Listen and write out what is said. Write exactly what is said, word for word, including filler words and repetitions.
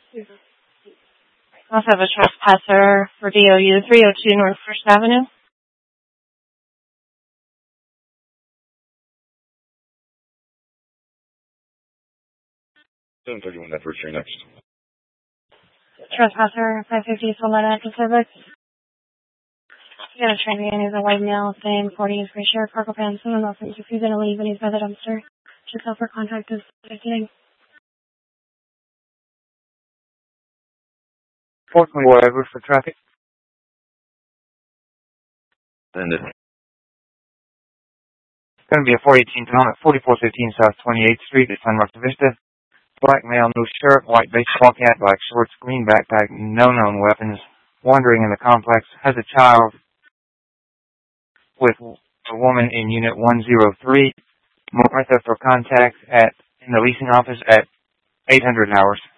I also have a trespasser for D O U three oh two North First Avenue. seven thirty-one Network, you're next. Trespasser five fifty Solid Active Service. You got a train again. He's a white male, same forty is free share, cargo pants, and else if he's going to leave and he's by the dumpster. Check out for contact is today. four twenty whatever for traffic. And it's going to be a four eighteen Tom at forty-four fifteen South twenty-eighth Street at San Marcos Vista. Black male, no shirt, white baseball cap, black shorts, green backpack, no known weapons. Wandering in the complex, has a child with a woman in Unit one oh three. Martha for contact at in the leasing office at eight hundred hours.